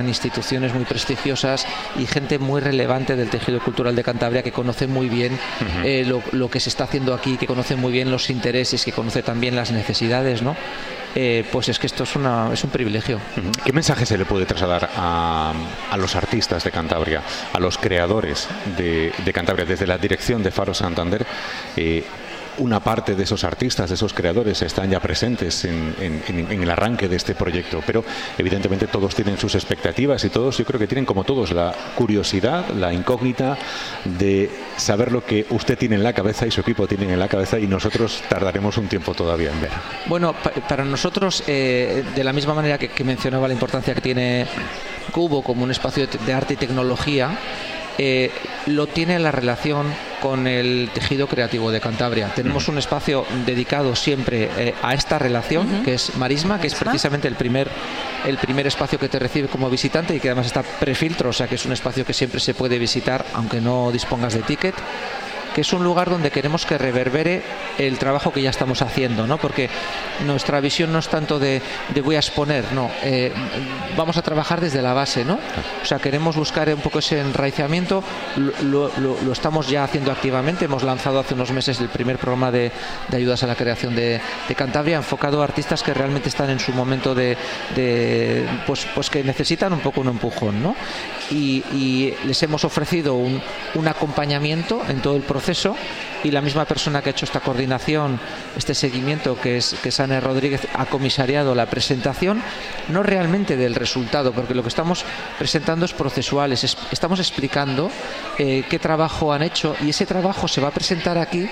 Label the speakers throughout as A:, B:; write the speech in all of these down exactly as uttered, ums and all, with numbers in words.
A: instituciones muy prestigiosas y gente muy relevante del tejido cultural de Cantabria que conoce muy bien uh-huh. eh, lo, lo que se está haciendo aquí, que conoce muy bien los intereses, que conoce también las necesidades, ¿no? Eh, pues es que esto es, una, es un privilegio.
B: Uh-huh. ¿Qué mensaje se le puede trasladar a, a los artistas de Cantabria, a los creadores de, de Cantabria, desde la dirección de Faro Santander? Eh, Una parte de esos artistas, de esos creadores están ya presentes en, en, en el arranque de este proyecto, pero evidentemente todos tienen sus expectativas y todos, yo creo que tienen como todos la curiosidad, la incógnita de saber lo que usted tiene en la cabeza y su equipo tienen en la cabeza, y nosotros tardaremos un tiempo todavía en ver.
A: Bueno, pa- para nosotros, eh, de la misma manera que, que mencionaba la importancia que tiene Cubo como un espacio de, de arte y tecnología, Eh, lo tiene la relación con el tejido creativo de Cantabria. Tenemos un espacio dedicado siempre eh, a esta relación, uh-huh. que es Marisma, que es precisamente el primer, el primer espacio que te recibe como visitante y que además está prefiltro, o sea que es un espacio que siempre se puede visitar aunque no dispongas de ticket, que es un lugar donde queremos que reverbere el trabajo que ya estamos haciendo, ¿no? Porque nuestra visión no es tanto de, de voy a exponer, no, eh, vamos a trabajar desde la base, ¿no? O sea, queremos buscar un poco ese enraizamiento, lo, lo, lo estamos ya haciendo activamente. Hemos lanzado hace unos meses el primer programa de, de ayudas a la creación de, de Cantabria, enfocado a artistas que realmente están en su momento de, de pues, pues que necesitan un poco un empujón, ¿no? Y, y les hemos ofrecido un, un acompañamiento en todo el proceso, y la misma persona que ha hecho esta coordinación, este seguimiento, que es, que es Ana Rodríguez, ha comisariado la presentación, no realmente del resultado, porque lo que estamos presentando es procesual, es, estamos explicando eh, qué trabajo han hecho, y ese trabajo se va a presentar aquí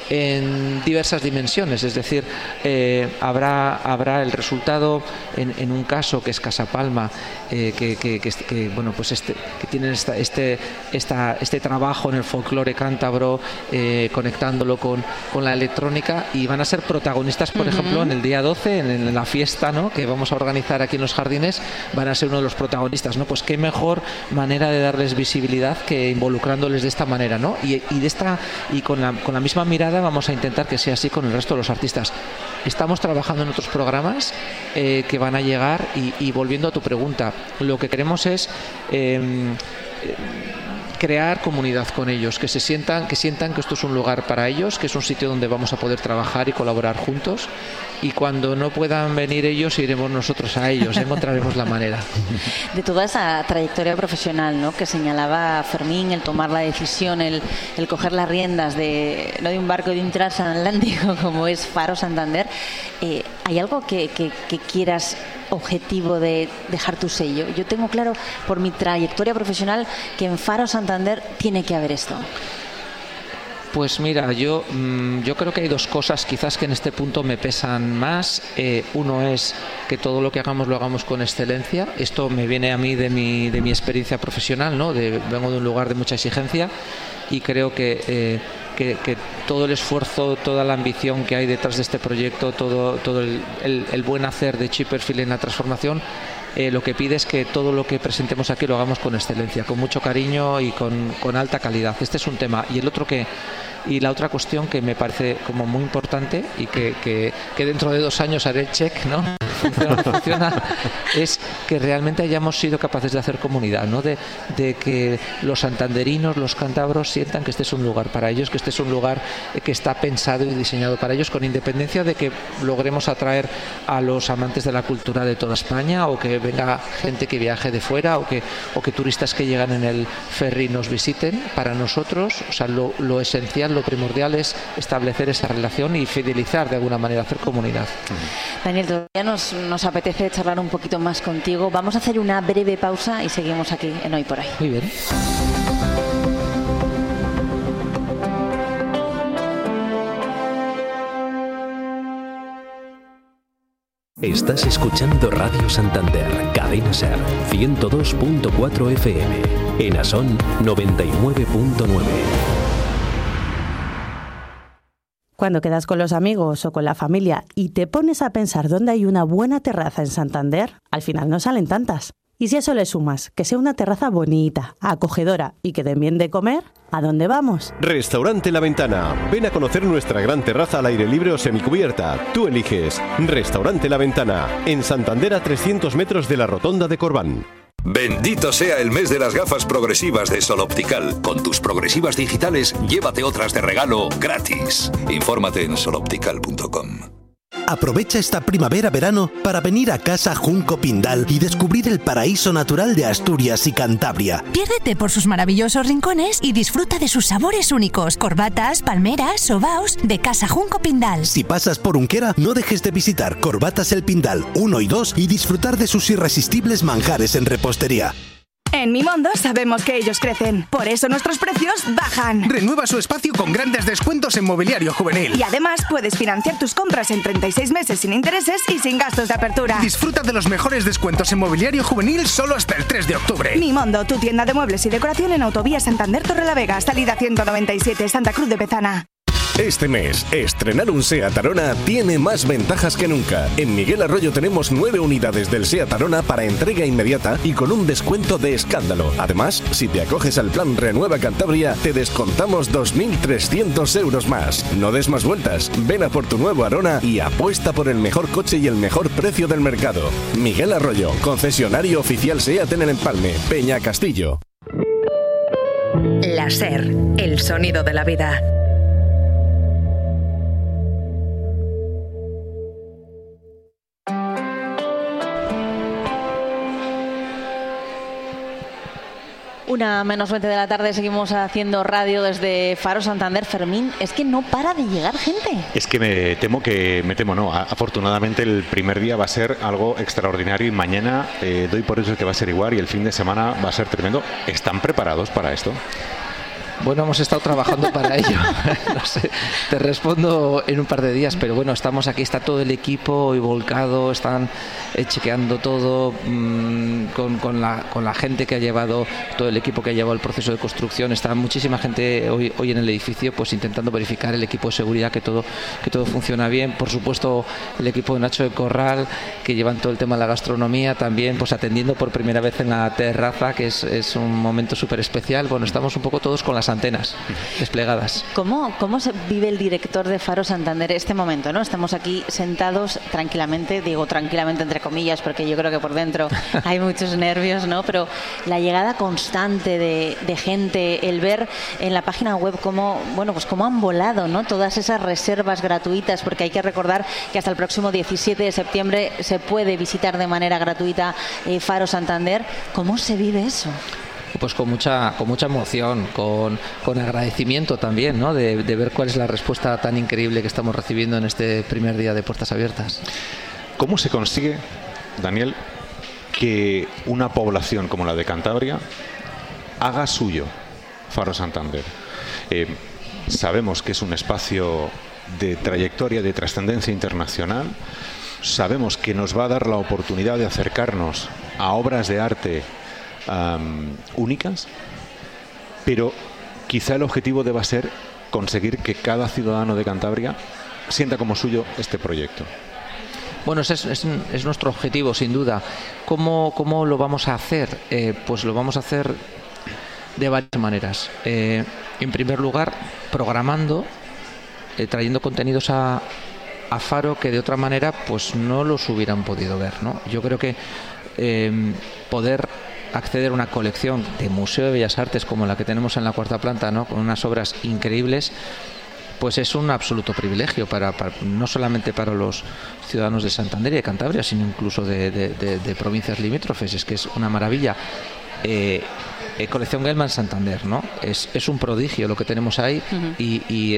A: en diversas dimensiones, es decir, eh, habrá, habrá el resultado en, en un caso que es Casa Palma, eh, que, que, que, que, bueno, pues este, que tienen esta, este, esta, este trabajo en el folclore cántabro, eh, conectándolo con, con la electrónica, y van a ser protagonistas, por uh-huh. ejemplo, en el día doce, en, en la fiesta, ¿no?, que vamos a organizar aquí en los jardines, van a ser uno de los protagonistas, ¿no? Pues qué mejor manera de darles visibilidad que involucrándoles de esta manera, ¿no? Y, y de esta y con la, con la misma mirada vamos a intentar que sea así con el resto de los artistas. Estamos trabajando en otros programas eh, que van a llegar, y, y volviendo a tu pregunta, lo que queremos es eh, eh, crear comunidad con ellos, que se sientan, que sientan que esto es un lugar para ellos, que es un sitio donde vamos a poder trabajar y colaborar juntos, y cuando no puedan venir ellos, iremos nosotros a ellos, encontraremos la manera.
C: De toda esa trayectoria profesional, ¿no?, que señalaba Fermín, el tomar la decisión, el, el coger las riendas de, no de un barco, de un transatlántico como es Faro Santander, eh, ¿hay algo que, que, que quieras, objetivo de dejar tu sello? Yo tengo claro por mi trayectoria profesional que en Faro Santander tiene que haber esto.
A: Pues mira, yo, yo creo que hay dos cosas quizás que en este punto me pesan más. Eh, uno es que todo lo que hagamos lo hagamos con excelencia. Esto me viene a mí de mi, de mi experiencia profesional, ¿no? De, vengo de un lugar de mucha exigencia, y creo que, eh, que, que todo el esfuerzo, toda la ambición que hay detrás de este proyecto, todo, todo el, el, el buen hacer de Chipperfield en la transformación, Eh, lo que pide es que todo lo que presentemos aquí lo hagamos con excelencia, con mucho cariño y con, con alta calidad. Este es un tema. Y el otro que y la otra cuestión que me parece como muy importante, y que, que, que dentro de dos años haré el check, ¿no?, funciona, funciona, es que realmente hayamos sido capaces de hacer comunidad, ¿no?, de, de que los santanderinos, los cántabros sientan que este es un lugar para ellos, que este es un lugar que está pensado y diseñado para ellos, con independencia de que logremos atraer a los amantes de la cultura de toda España, o que venga gente que viaje de fuera, o que, o que turistas que llegan en el ferry nos visiten. Para nosotros, o sea, lo, lo esencial, lo primordial es establecer esa relación y fidelizar de alguna manera, hacer comunidad.
C: Daniel, todavía nos, nos apetece charlar un poquito más contigo. Vamos a hacer una breve pausa y seguimos aquí en Hoy por Hoy.
A: Muy bien.
D: Estás escuchando Radio Santander, Cadena Ser, ciento dos punto cuatro F M, en Asón noventa y nueve punto nueve.
E: Cuando quedas con los amigos o con la familia y te pones a pensar dónde hay una buena terraza en Santander, al final no salen tantas. Y si a eso le sumas que sea una terraza bonita, acogedora y que den bien de comer, ¿a dónde vamos?
F: Restaurante La Ventana. Ven a conocer nuestra gran terraza al aire libre o semicubierta. Tú eliges. Restaurante La Ventana, en Santander, a trescientos metros de la Rotonda de Corbán.
G: Bendito sea el mes de las gafas progresivas de Sol Optical. Con tus progresivas digitales, llévate otras de regalo gratis. Infórmate en sol optical punto com.
H: Aprovecha esta primavera-verano para venir a Casa Junco Pindal y descubrir el paraíso natural de Asturias y Cantabria.
I: Piérdete por sus maravillosos rincones y disfruta de sus sabores únicos. Corbatas, palmeras, sobaos de Casa Junco Pindal.
H: Si pasas por Unquera, no dejes de visitar Corbatas El Pindal uno y dos y disfrutar de sus irresistibles manjares en repostería.
J: En Mimondo sabemos que ellos crecen, por eso nuestros precios bajan.
K: Renueva su espacio con grandes descuentos en mobiliario juvenil.
J: Y además puedes financiar tus compras en treinta y seis meses sin intereses y sin gastos de apertura.
K: Disfruta de los mejores descuentos en mobiliario juvenil solo hasta el tres de octubre.
J: Mimondo, tu tienda de muebles y decoración en Autovía Santander Torrelavega, salida ciento noventa y siete, Santa Cruz de Pezana.
L: Este mes, estrenar un SEAT Arona tiene más ventajas que nunca. En Miguel Arroyo tenemos nueve unidades del SEAT Arona para entrega inmediata y con un descuento de escándalo. Además, si te acoges al plan Renueva Cantabria, te descontamos dos mil trescientos euros más. No des más vueltas, ven a por tu nuevo Arona y apuesta por el mejor coche y el mejor precio del mercado. Miguel Arroyo, concesionario oficial SEAT en el Empalme, Peña Castillo.
M: La SER, el sonido de la vida.
C: Una menos veinte de la tarde, seguimos haciendo radio desde Faro Santander. Fermín, es que no para de llegar gente.
B: Es que me temo que, me temo no, afortunadamente el primer día va a ser algo extraordinario y mañana eh, doy por eso que va a ser igual y el fin de semana va a ser tremendo. ¿Están preparados para esto?
A: Bueno, hemos estado trabajando para ello. No sé, te respondo en un par de días, pero bueno, estamos aquí, está todo el equipo hoy volcado, están eh, chequeando todo mmm, con, con, la, con la gente que ha llevado, todo el equipo que ha llevado el proceso de construcción. Está muchísima gente hoy, hoy en el edificio, pues intentando verificar el equipo de seguridad, que todo, que todo funciona bien. Por supuesto, el equipo de Nacho de Corral, que llevan todo el tema de la gastronomía, también pues atendiendo por primera vez en la terraza, que es, es un momento súper especial. Bueno, estamos un poco todos con las antenas desplegadas.
C: ¿Cómo, ¿Cómo se vive el director de Faro Santander este momento, ¿no? Estamos aquí sentados tranquilamente, digo tranquilamente entre comillas, porque yo creo que por dentro hay muchos nervios, ¿no? Pero la llegada constante de, de gente, el ver en la página web cómo, bueno, pues cómo han volado, ¿no? Todas esas reservas gratuitas, porque hay que recordar que hasta el próximo diecisiete de septiembre se puede visitar de manera gratuita eh, Faro Santander. ¿Cómo se vive eso?
A: Pues con mucha con mucha emoción, con, con agradecimiento también, ¿no? De, de ver cuál es la respuesta tan increíble que estamos recibiendo en este primer día de Puertas Abiertas.
B: ¿Cómo se consigue, Daniel, que una población como la de Cantabria haga suyo Faro Santander? Eh, sabemos que es un espacio de trayectoria, de trascendencia internacional. Sabemos que nos va a dar la oportunidad de acercarnos a obras de arte Um, únicas, pero quizá el objetivo deba ser conseguir que cada ciudadano de Cantabria sienta como suyo este proyecto.
A: Bueno, ese es, es, es nuestro objetivo, sin duda. ¿Cómo, cómo lo vamos a hacer? Eh, pues lo vamos a hacer de varias maneras. Eh, en primer lugar, programando, eh, trayendo contenidos a, a Faro que de otra manera pues no los hubieran podido ver, ¿no? Yo creo que eh, poder acceder a una colección de Museo de Bellas Artes como la que tenemos en la cuarta planta, ¿no? Con unas obras increíbles, pues es un absoluto privilegio para, para no solamente para los ciudadanos de Santander y de Cantabria, sino incluso de, de, de, de provincias limítrofes. Es que es una maravilla. Eh, eh, colección Gelman Santander, ¿no? Es, es un prodigio lo que tenemos ahí. Uh-huh. y, y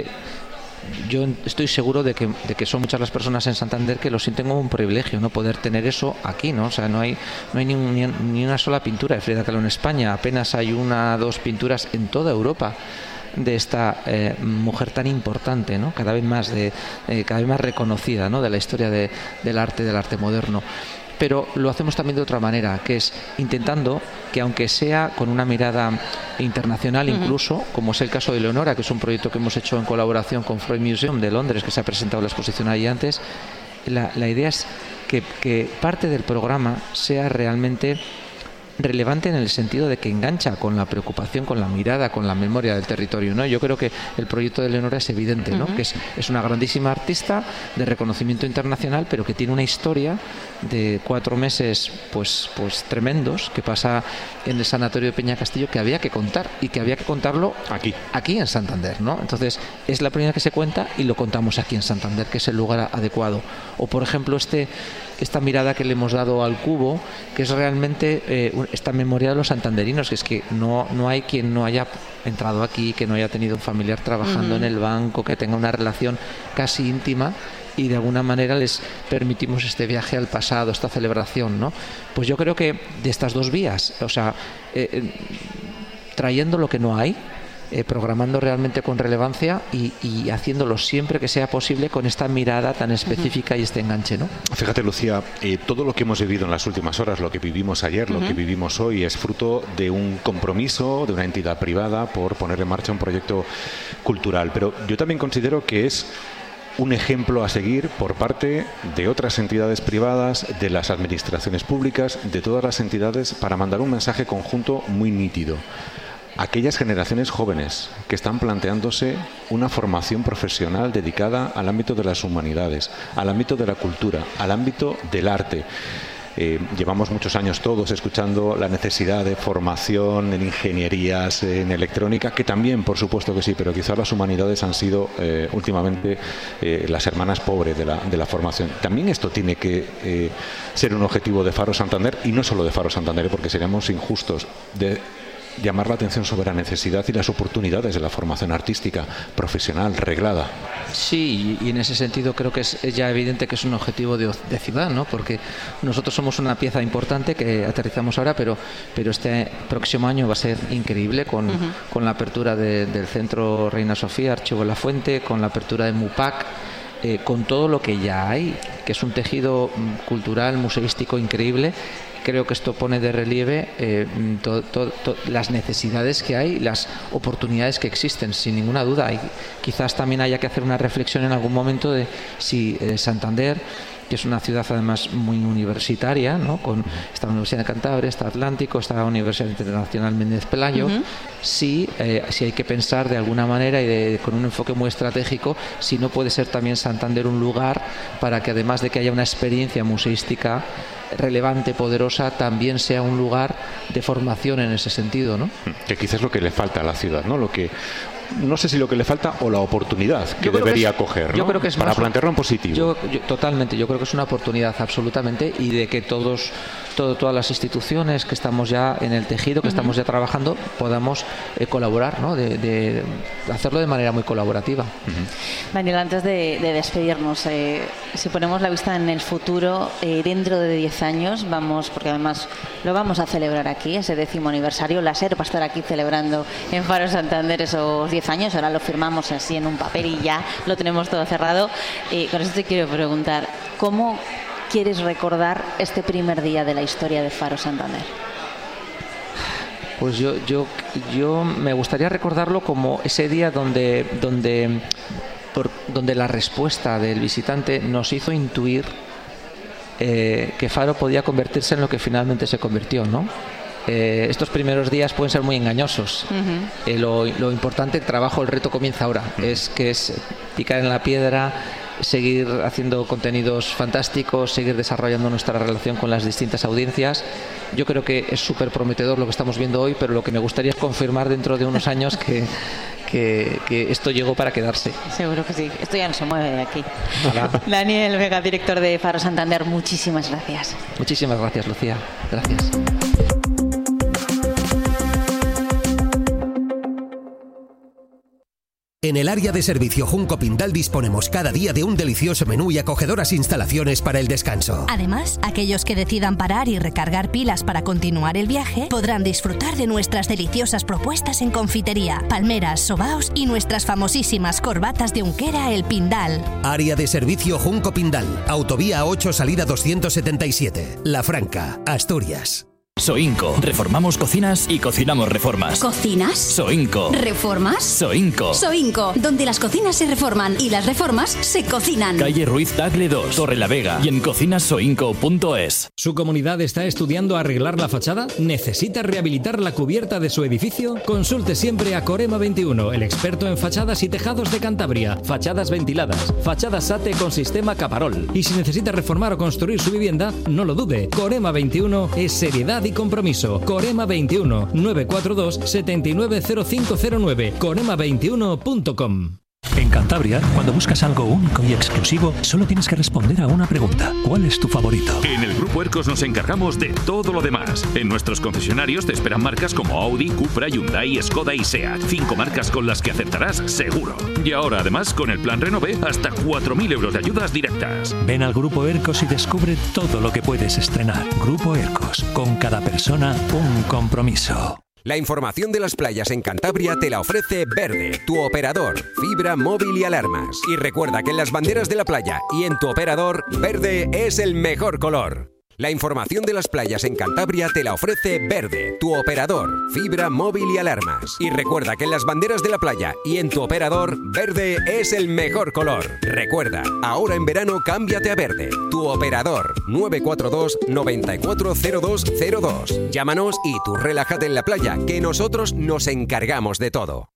A: yo estoy seguro de que, de que son muchas las personas en Santander que lo sienten como un privilegio, no poder tener eso aquí, ¿no? O sea, no hay no hay ni, ni, ni una sola pintura de Frida Kahlo en España, apenas hay una dos pinturas en toda Europa de esta eh, mujer tan importante, ¿no? Cada vez más de eh, cada vez más reconocida, ¿no? De la historia de, del arte, del arte moderno. Pero lo hacemos también de otra manera, que es intentando que, aunque sea con una mirada internacional incluso, uh-huh. como es el caso de Leonora, que es un proyecto que hemos hecho en colaboración con Freud Museum de Londres, que se ha presentado en la exposición ahí antes, la, la idea es que, que parte del programa sea realmente relevante en el sentido de que engancha con la preocupación, con la mirada, con la memoria del territorio, ¿no? Yo creo que el proyecto de Leonora es evidente, ¿no? Uh-huh. Que es, es una grandísima artista de reconocimiento internacional, pero que tiene una historia de cuatro meses pues, pues tremendos que pasa en el sanatorio de Peña Castillo, que había que contar y que había que contarlo
B: aquí,
A: aquí en Santander, ¿no? Entonces es la primera que se cuenta y lo contamos aquí en Santander, que es el lugar adecuado. O por ejemplo este esta mirada que le hemos dado al cubo, que es realmente eh, esta memoria de los santanderinos, que es que no, no hay quien no haya entrado aquí, que no haya tenido un familiar trabajando uh-huh. en el banco, que tenga una relación casi íntima, y de alguna manera les permitimos este viaje al pasado, esta celebración, ¿no? Pues yo creo que de estas dos vías, o sea, eh, eh, trayendo lo que no hay, Eh, programando realmente con relevancia y, y haciéndolo siempre que sea posible con esta mirada tan específica uh-huh. y este enganche, ¿no?
B: Fíjate, Lucía, eh, todo lo que hemos vivido en las últimas horas, lo que vivimos ayer, uh-huh. lo que vivimos hoy, es fruto de un compromiso de una entidad privada por poner en marcha un proyecto cultural. Pero yo también considero que es un ejemplo a seguir por parte de otras entidades privadas, de las administraciones públicas, de todas las entidades, para mandar un mensaje conjunto muy nítido. Aquellas generaciones jóvenes que están planteándose una formación profesional dedicada al ámbito de las humanidades, al ámbito de la cultura, al ámbito del arte. Eh, llevamos muchos años todos escuchando la necesidad de formación en ingenierías, en electrónica, que también, por supuesto que sí, pero quizás las humanidades han sido eh, últimamente eh, las hermanas pobres de la, de la formación. También esto tiene que eh, ser un objetivo de Faro Santander, y no solo de Faro Santander, porque seríamos injustos de llamar la atención sobre la necesidad y las oportunidades de la formación artística profesional reglada.
A: Sí, y en ese sentido creo que es ya evidente que es un objetivo de, de ciudad, ¿no? Porque nosotros somos una pieza importante que aterrizamos ahora, pero pero este próximo año va a ser increíble con, uh-huh. con la apertura de, del Centro Reina Sofía, Archivo de la Fuente, con la apertura de MUPAC, eh, con todo lo que ya hay, que es un tejido cultural, museístico increíble. Creo que esto pone de relieve eh, to, to, to, las necesidades que hay, las oportunidades que existen, sin ninguna duda. Y quizás también haya que hacer una reflexión en algún momento de si eh, Santander, que es una ciudad además muy universitaria, ¿no? Con esta Universidad de Cantabria, esta Atlántico, esta Universidad Internacional Méndez Pelayo, uh-huh. si, eh, si hay que pensar de alguna manera y de, con un enfoque muy estratégico, si no puede ser también Santander un lugar para que, además de que haya una experiencia museística relevante, poderosa, también sea un lugar de formación en ese sentido, ¿no?
B: Que quizás es lo que le falta a la ciudad, ¿no? Lo que no sé si lo que le falta o la oportunidad que debería
A: que es,
B: coger, ¿no?
A: Yo creo que es
B: para
A: más,
B: plantearlo en positivo.
A: Yo, yo, totalmente, yo creo que es una oportunidad absolutamente, y de que todos, todo, todas las instituciones que estamos ya en el tejido, que uh-huh. estamos ya trabajando, podamos eh, colaborar, ¿no? De, de hacerlo de manera muy colaborativa.
C: Uh-huh. Daniel, antes de, de despedirnos, eh, si ponemos la vista en el futuro, eh, dentro de diez años vamos, porque además lo vamos a celebrar aquí, ese décimo aniversario, la SER va a estar aquí celebrando en Faro Santander esos diez años, ahora lo firmamos así en un papel y ya lo tenemos todo cerrado. Eh, con eso te quiero preguntar, ¿cómo quieres recordar este primer día de la historia de Faro Santander?
A: Pues yo, yo, yo me gustaría recordarlo como ese día donde, donde, por, donde la respuesta del visitante nos hizo intuir eh, que Faro podía convertirse en lo que finalmente se convirtió, ¿no? Eh, estos primeros días pueden ser muy engañosos. Uh-huh. Eh, lo, lo importante, el trabajo, el reto comienza ahora. Uh-huh. Es que es picar en la piedra, seguir haciendo contenidos fantásticos, seguir desarrollando nuestra relación con las distintas audiencias. Yo creo que es súper prometedor lo que estamos viendo hoy, pero lo que me gustaría es confirmar dentro de unos años que, que, que esto llegó para quedarse.
C: Seguro que sí, esto ya no se mueve de aquí. Hola. Daniel Vega, director de Faro Santander, muchísimas gracias.
A: Muchísimas gracias, Lucía. Gracias.
H: En el área de servicio Junco Pindal disponemos cada día de un delicioso menú y acogedoras instalaciones para el descanso.
I: Además, aquellos que decidan parar y recargar pilas para continuar el viaje podrán disfrutar de nuestras deliciosas propuestas en confitería, palmeras, sobaos y nuestras famosísimas corbatas de Unquera El Pindal.
H: Área de servicio Junco Pindal, autovía ocho, salida doscientos setenta y siete, La Franca, Asturias.
N: Soinco. Reformamos cocinas y cocinamos reformas.
O: ¿Cocinas?
N: Soinco.
O: ¿Reformas?
N: Soinco.
O: Soinco, donde las cocinas se reforman y las reformas se cocinan.
N: Calle Ruiz Tagle dos, Torrelavega y en cocinas soinco punto es.
P: ¿Su comunidad está estudiando arreglar la fachada? ¿Necesita rehabilitar la cubierta de su edificio? Consulte siempre a Corema veintiuno, el experto en fachadas y tejados de Cantabria. Fachadas ventiladas, fachadas SATE con sistema Caparol. Y si necesita reformar o construir su vivienda, no lo dude. Corema veintiuno es seriedad y compromiso. Corema veintiuno, nueve cuatro dos, siete nueve cero cinco cero nueve, corema veintiuno punto com.
Q: En Cantabria, cuando buscas algo único y exclusivo, solo tienes que responder a una pregunta. ¿Cuál es tu favorito?
R: En el Grupo Ercos nos encargamos de todo lo demás. En nuestros concesionarios te esperan marcas como Audi, Cupra, Hyundai, Skoda y SEAT. Cinco marcas con las que acertarás seguro. Y ahora, además, con el plan Renove, hasta cuatro mil euros de ayudas directas.
Q: Ven al Grupo Ercos y descubre todo lo que puedes estrenar. Grupo Ercos, con cada persona un compromiso.
S: La información de las playas en Cantabria te la ofrece Verde, tu operador, fibra, móvil y alarmas. Y recuerda que en las banderas de la playa y en tu operador, verde es el mejor color. La información de las playas en Cantabria te la ofrece Verde, tu operador, fibra, móvil y alarmas. Y recuerda que en las banderas de la playa y en tu operador, verde es el mejor color. Recuerda, ahora en verano cámbiate a Verde, tu operador, nueve cuatro dos, nueve cuatro cero dos cero dos. Llámanos y tú relájate en la playa, que nosotros nos encargamos de todo.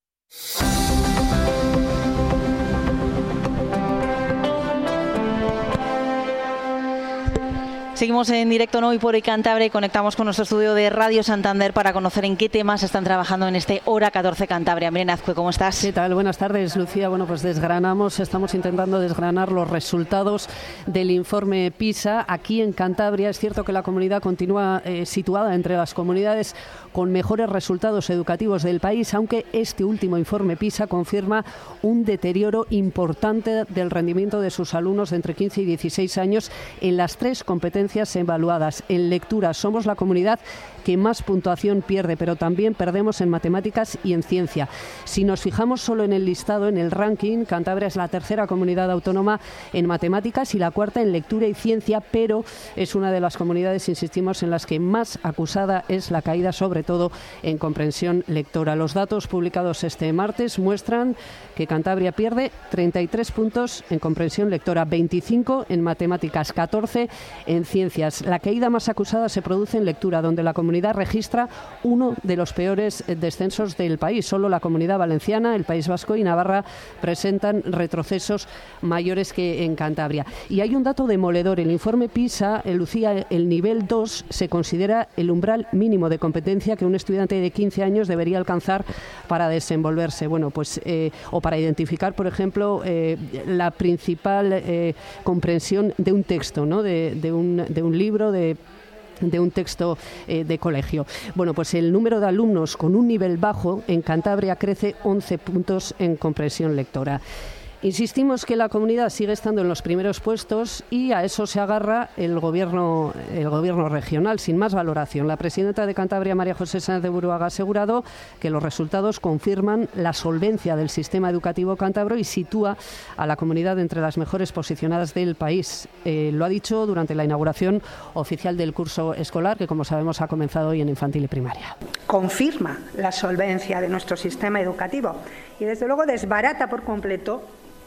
C: Seguimos en directo ¿no? y por Cantabria y conectamos con nuestro estudio de Radio Santander para conocer en qué temas están trabajando en este Hora catorce Cantabria. Miren, Azcue, ¿cómo estás?
T: ¿Qué tal? Buenas tardes, Lucía. Bueno, pues desgranamos, estamos intentando desgranar los resultados del informe PISA. Aquí en Cantabria es cierto que la comunidad continúa eh, situada entre las comunidades con mejores resultados educativos del país, aunque este último informe PISA confirma un deterioro importante del rendimiento de sus alumnos de entre quince y dieciséis años en las tres competencias evaluadas. En lectura somos la comunidad que más puntuación pierde, pero también perdemos en matemáticas y en ciencia. Si nos fijamos solo en el listado, en el ranking, Cantabria es la tercera comunidad autónoma en matemáticas y la cuarta en lectura y ciencia, pero es una de las comunidades, insistimos, en las que más acusada es la caída, sobre todo en comprensión lectora. Los datos publicados este martes muestran que Cantabria pierde treinta y tres puntos en comprensión lectora, veinticinco en matemáticas, catorce en ciencias. La caída más acusada se produce en lectura, donde la comunidad registra uno de los peores descensos del país. Solo la Comunidad Valenciana, el País Vasco y Navarra presentan retrocesos mayores que en Cantabria. Y hay un dato demoledor. El informe PISA, Lucía, el nivel dos se considera el umbral mínimo de competencia que un estudiante de quince años debería alcanzar para desenvolverse. Bueno, pues eh, o para identificar, por ejemplo, eh, la principal eh, comprensión de un texto, ¿no? de, de, un, de un libro, de de un texto eh, de colegio. Bueno, pues el número de alumnos con un nivel bajo en Cantabria crece once puntos en comprensión lectora. Insistimos que la comunidad sigue estando en los primeros puestos y a eso se agarra el gobierno, el gobierno regional, sin más valoración. La presidenta de Cantabria, María José Sáenz de Buruaga, ha asegurado que los resultados confirman la solvencia del sistema educativo cántabro y sitúa a la comunidad entre las mejores posicionadas del país. Eh, lo ha dicho durante la inauguración oficial del curso escolar, que como sabemos ha comenzado hoy en infantil y primaria.
U: Confirma la solvencia de nuestro sistema educativo y desde luego desbarata por completo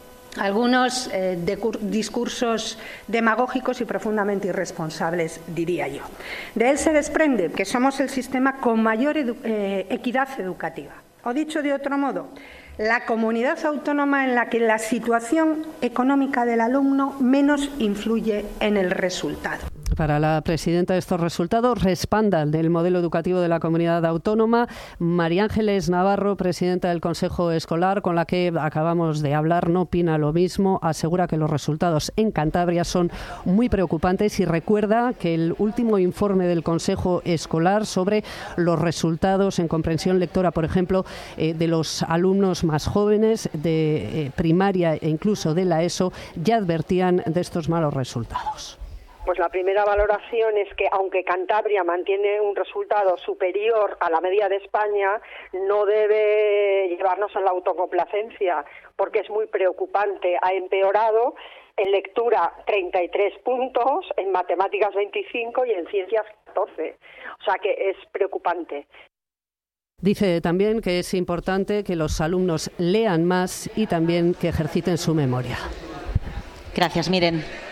U: algunos eh, de discursos demagógicos y profundamente irresponsables, diría yo. De él se desprende que somos el sistema con mayor edu eh, equidad educativa. O dicho de otro modo, la comunidad autónoma en la que la situación económica del alumno menos influye en el resultado.
T: Para la presidenta, estos resultados respaldan el modelo educativo de la comunidad autónoma. María Ángeles Navarro, presidenta del Consejo Escolar, con la que acabamos de hablar, no opina lo mismo. Asegura que los resultados en Cantabria son muy preocupantes y recuerda que el último informe del Consejo Escolar sobre los resultados en comprensión lectora, por ejemplo, eh, de los alumnos más jóvenes de eh, primaria e incluso de la ESO, ya advertían de estos malos resultados.
V: Pues la primera valoración es que aunque Cantabria mantiene un resultado superior a la media de España, no debe llevarnos a la autocomplacencia, porque es muy preocupante. Ha empeorado en lectura treinta y tres puntos, en matemáticas veinticinco y en ciencias catorce. O sea que es preocupante.
T: Dice también que es importante que los alumnos lean más y también que ejerciten su memoria.
C: Gracias, Miren.